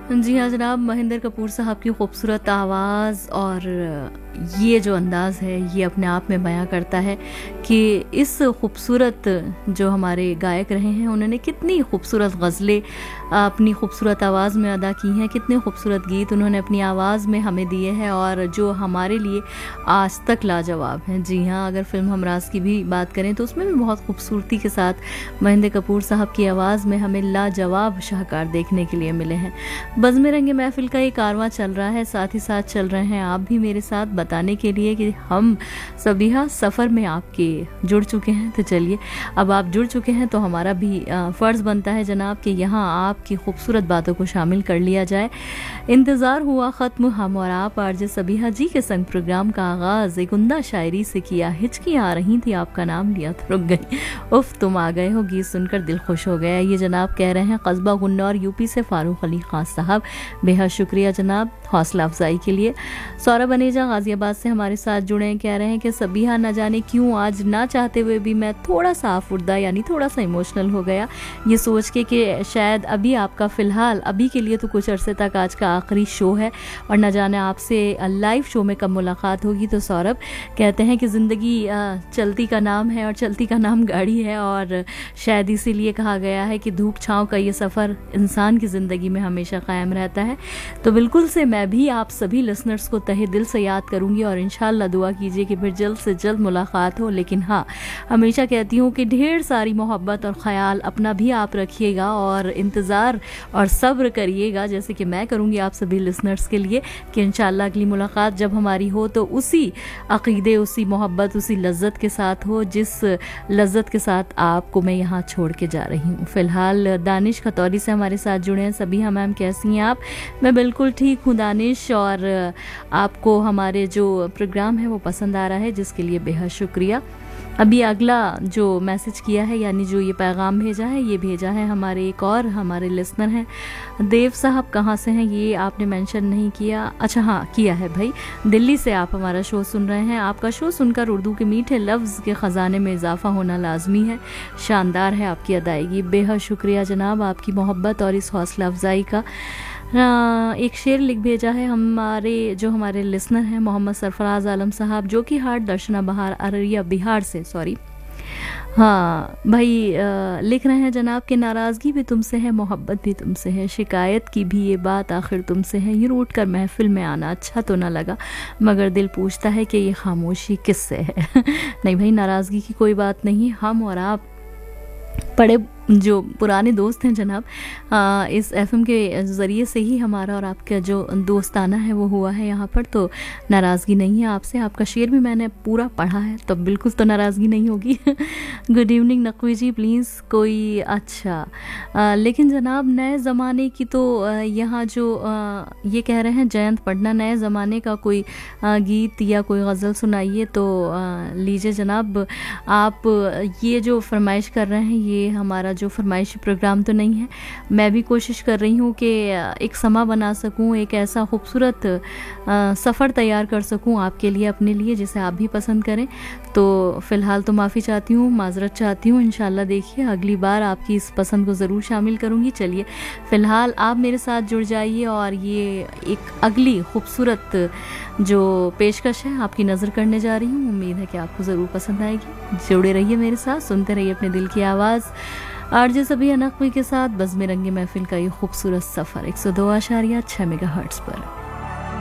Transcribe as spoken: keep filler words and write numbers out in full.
जी हाँ जनाब, महेंद्र कपूर साहब की खूबसूरत आवाज़ और ये जो अंदाज़ है ये अपने आप में बयां करता है कि इस खूबसूरत जो हमारे गायक रहे हैं उन्होंने कितनी खूबसूरत गज़लें अपनी खूबसूरत आवाज़ में अदा की हैं, कितने खूबसूरत गीत उन्होंने अपनी आवाज़ में हमें दिए हैं और जो हमारे लिए आज तक लाजवाब हैं। जी हाँ, अगर फिल्म हमराज की भी बात करें तो उसमें भी बहुत खूबसूरती के साथ महेंद्र कपूर साहब की आवाज़ में हमें लाजवाब शाहकार देखने के लिए मिले हैं। बज़्म रंगे महफिल का ये कारवां चल रहा है, साथ ही साथ चल रहे हैं आप भी मेरे साथ बताने के लिए कि हम सबिहा सफ़र में आपके जुड़ चुके हैं। तो चलिए, अब आप जुड़ चुके हैं तो हमारा भी फ़र्ज़ बनता है जनाब कि यहाँ आपकी खूबसूरत बातों को शामिल कर लिया जाए। इंतज़ार हुआ ख़त्म, हम और आप आरजे सबिहा जी के संग प्रोग्राम का आगाज़ एक उम्दा शायरी से किया। हिचकी आ रही थी, आपका नाम लिया तो रुक गई, उफ़ तुम आ गए हो, गीत सुनकर दिल खुश हो गया। ये जनाब कह रहे हैं कस्बा गुन्नौर यूपी से फ़ारूक अली खान साहब, बेहद शुक्रिया जनाब हौसला अफजाई के लिए। सौरभ अनेजा गाजियाबाद से हमारे साथ जुड़े हैं, कह रहे हैं कि सबिहा न जाने क्यों आज ना चाहते हुए भी मैं थोड़ा सा आफुर्दा यानी थोड़ा सा इमोशनल हो गया, ये सोच के कि शायद अभी आपका फ़िलहाल अभी के लिए तो कुछ अरसे तक आज का आखिरी शो है और न जाने आपसे लाइव शो में कब मुलाकात होगी। तो सौरभ कहते हैं कि ज़िंदगी चलती का नाम है और चलती का नाम गाड़ी है और शायद इसीलिए कहा गया है कि धूप छाँव का ये सफ़र इंसान की ज़िंदगी में हमेशा कायम रहता है। तो बिल्कुल से मैं भी आप सभी लिसनर्स को तहे दिल से याद करूंगी और इंशाल्लाह दुआ कीजिए कि फिर जल्द से जल्द मुलाकात हो। लेकिन हाँ, हमेशा कहती हूँ कि ढेर सारी मोहब्बत और ख्याल अपना भी आप रखिएगा और इंतज़ार और सब्र करिएगा, जैसे कि मैं करूँगी आप सभी लिसनर्स के लिए कि इंशाल्लाह अगली मुलाकात जब हमारी हो तो उसी अक़ीदे, उसी मोहब्बत, उसी लज्जत के साथ हो जिस लज्जत के साथ आपको मैं यहाँ छोड़ के जा रही हूँ। फ़िलहाल दानिश खतौरी से हमारे साथ जुड़े हैं। सबिहा मैम कैसी हैं आप? मैं बिल्कुल ठीक हूँ दानिश, और आपको हमारे जो प्रोग्राम है वो पसंद आ रहा है, जिसके लिए बेहद शुक्रिया। अभी अगला जो मैसेज किया है यानी जो ये पैगाम भेजा है, ये भेजा है हमारे एक और हमारे लिसनर हैं देव साहब। कहाँ से हैं ये आपने मेंशन नहीं किया। अच्छा हाँ, किया है भाई, दिल्ली से आप हमारा शो सुन रहे हैं। आपका शो सुनकर उर्दू के मीठे लफ्ज़ के ख़जाने में इजाफा होना लाजमी है। शानदार है आपकी अदायगी, बेहद शुक्रिया जनाब आपकी मोहब्बत और इस हौसला अफजाई का। एक शेर लिख भेजा है हमारे जो हमारे लिसनर हैं मोहम्मद सरफराज आलम साहब, जो कि हाट दर्शना बहार अररिया बिहार से, सॉरी हाँ भाई आ, लिख रहे हैं जनाब कि नाराज़गी भी तुमसे है, मोहब्बत भी तुमसे है, शिकायत की भी ये बात आखिर तुमसे है, ये रूट कर महफिल में आना अच्छा तो ना लगा, मगर दिल पूछता है कि ये खामोशी किससे है। नहीं भाई, नाराज़गी की कोई बात नहीं, हम और आप बड़े जो पुराने दोस्त हैं जनाब, आ, इस एफएम के ज़रिए से ही हमारा और आपका जो दोस्ताना है वो हुआ है यहाँ पर, तो नाराज़गी नहीं है आपसे। आपका शेर भी मैंने पूरा पढ़ा है तो बिल्कुल तो नाराज़गी नहीं होगी। Good evening Naqvi ji, please कोई अच्छा आ, लेकिन जनाब नए ज़माने की तो यहाँ जो आ, ये कह रहे हैं जयंत पढ़ना, नए ज़माने का कोई आ, गीत या कोई गज़ल सुनाइए तो लीजिए जनाब। आप ये जो फरमाइश कर रहे हैं ये हमारा जो फरमाइशी प्रोग्राम तो नहीं है। मैं भी कोशिश कर रही हूँ कि एक समा बना सकूँ, एक ऐसा खूबसूरत सफ़र तैयार कर सकूँ आपके लिए, अपने लिए, जिसे आप भी पसंद करें। तो फ़िलहाल तो माफ़ी चाहती हूँ, माज़रत चाहती हूँ। इंशाल्लाह देखिए अगली बार आपकी इस पसंद को ज़रूर शामिल करूँगी। चलिए फ़िलहाल आप मेरे साथ जुड़ जाइए और ये एक अगली खूबसूरत जो पेशकश है आपकी नज़र करने जा रही हूँ। उम्मीद है कि आपको ज़रूर पसंद आएगी। जुड़े रहिए मेरे साथ, सुनते रहिए अपने दिल की आवाज़ आरजे सबिहा नकवी के साथ बज़्म रंगे महफिल का ये खूबसूरत सफ़र एक सौ दो आशारिया छः मेगा हर्ट्ज़ पर।